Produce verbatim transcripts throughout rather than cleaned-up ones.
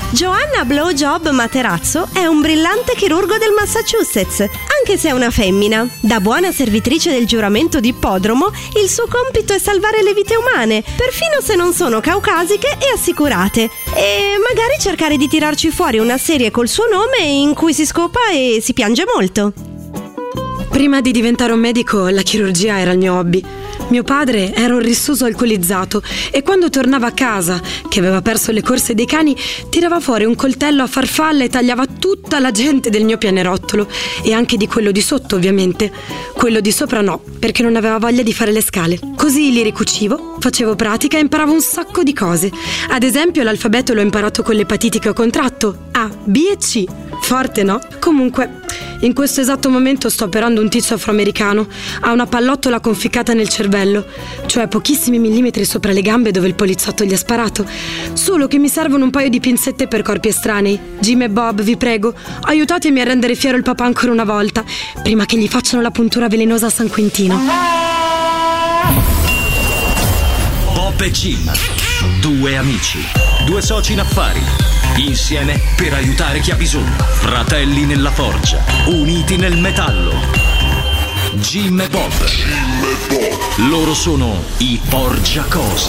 Joanna Blowjob Materazzo è un brillante chirurgo del Massachusetts, anche se è una femmina. Da buona servitrice del giuramento di ippodromo, il suo compito è salvare le vite umane, perfino se non sono caucasiche e assicurate, e magari cercare di tirarci fuori una serie col suo nome in cui si scopa e si piange molto. Prima di diventare un medico, la chirurgia era il mio hobby. Mio padre era un rissoso alcolizzato e quando tornava a casa, che aveva perso le corse dei cani, tirava fuori un coltello a farfalla e tagliava tutta la gente del mio pianerottolo, e anche di quello di sotto, ovviamente. Quello di sopra no, perché non aveva voglia di fare le scale. Così li ricucivo, facevo pratica e imparavo un sacco di cose. Ad esempio, l'alfabeto l'ho imparato con l'epatiti che ho contratto: A, B e C. Forte, no? Comunque, in questo esatto momento sto operando un tizio afroamericano. Ha una pallottola conficcata nel cervello, cioè pochissimi millimetri sopra le gambe dove il poliziotto gli ha sparato. Solo che mi servono un paio di pinzette per corpi estranei. Jim e Bob, vi prego, aiutatemi a rendere fiero il papà ancora una volta, prima che gli facciano la puntura velenosa a San Quintino. Bob e Jim, due amici, due soci in affari, insieme per aiutare chi ha bisogno. Fratelli nella forgia, uniti nel metallo. Jim e Bob. Loro sono i Forgiacose.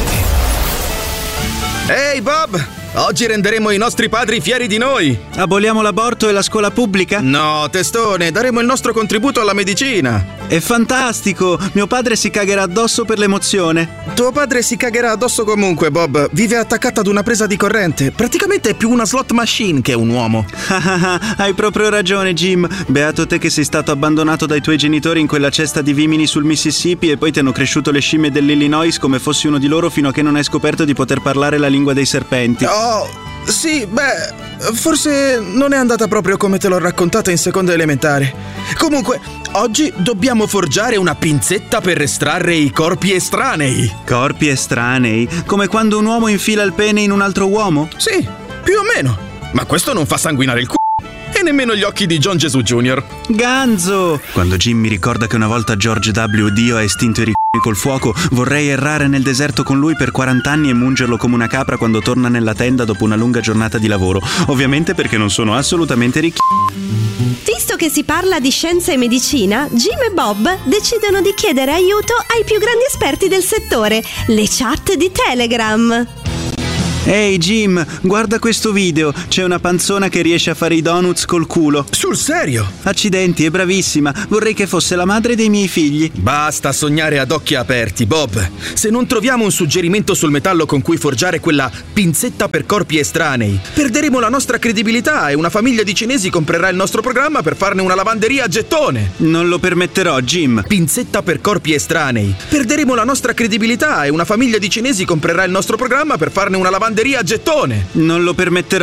Ehi, hey Bob! Oggi renderemo i nostri padri fieri di noi! Aboliamo l'aborto e la scuola pubblica? No, testone, daremo il nostro contributo alla medicina! È fantastico! Mio padre si cagherà addosso per l'emozione. Tuo padre si cagherà addosso comunque, Bob. Vive attaccato ad una presa di corrente. Praticamente è più una slot machine che un uomo. Hai proprio ragione, Jim. Beato te che sei stato abbandonato dai tuoi genitori in quella cesta di vimini sul Mississippi e poi ti hanno cresciuto le scimmie dell'Illinois come fossi uno di loro fino a che non hai scoperto di poter parlare la lingua dei serpenti. Oh, sì, beh, forse non è andata proprio come te l'ho raccontata in seconda elementare. Comunque, oggi dobbiamo forgiare una pinzetta per estrarre i corpi estranei. Corpi estranei? Come quando un uomo infila il pene in un altro uomo? Sì, più o meno. Ma questo non fa sanguinare il c***o. E nemmeno gli occhi di John Gesù Junior Ganzo! Quando Jim mi ricorda che una volta George W. Dio ha estinto i ricchi col fuoco, vorrei errare nel deserto con lui per quaranta anni e mungerlo come una capra quando torna nella tenda dopo una lunga giornata di lavoro. Ovviamente perché non sono assolutamente ricchi. Visto che si parla di scienza e medicina, Jim e Bob decidono di chiedere aiuto ai più grandi esperti del settore, le chat di Telegram. Ehi Jim, guarda questo video. C'è una panzona che riesce a fare i donuts col culo. Sul serio? Accidenti, è bravissima. Vorrei che fosse la madre dei miei figli. Basta sognare ad occhi aperti, Bob. Se non troviamo un suggerimento sul metallo con cui forgiare quella pinzetta per corpi estranei, perderemo la nostra credibilità e una famiglia di cinesi comprerà il nostro programma per farne una lavanderia a gettone. Non lo permetterò, Jim. Pinzetta per corpi estranei. Perderemo la nostra credibilità e una famiglia di cinesi comprerà il nostro programma per farne una lavanderia a gettone. Non lo permetterò.